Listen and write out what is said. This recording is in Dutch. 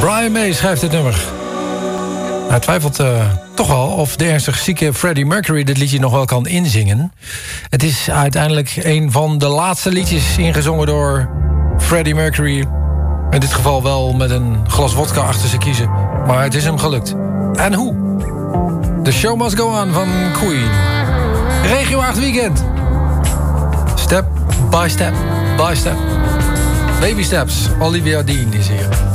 Brian May schrijft dit nummer. Hij twijfelt toch wel of de ernstig zieke Freddie Mercury dit liedje nog wel kan inzingen. Het is uiteindelijk een van de laatste liedjes ingezongen door Freddie Mercury. In dit geval wel met een glas wodka achter zijn kiezen. Maar het is hem gelukt. En hoe? The Show Must Go On van Queen. Regio 8 Weekend. Step by step by step. Baby steps. Olivia Dean is hier.